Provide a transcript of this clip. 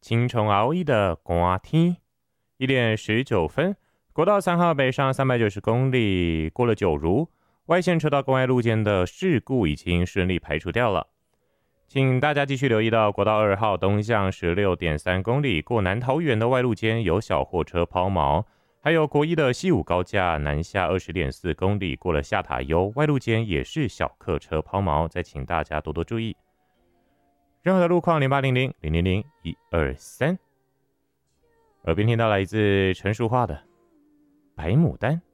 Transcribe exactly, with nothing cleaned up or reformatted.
青虫熬一的寒天，一点十九分，国道三号北上三百九十公里，过了九如，外线车道公外路肩的事故已经顺利排除掉了。请大家继续留意到国道二号东向十六点三公里，过南桃园的外路肩有小货车抛锚，还有国一的西武高架南下二十点四公里，过了下塔悠外路肩也是小客车抛锚，再请大家多多注意。任何的路况零八零零零零零一二三。耳边听到来自陈淑桦的《白牡丹》。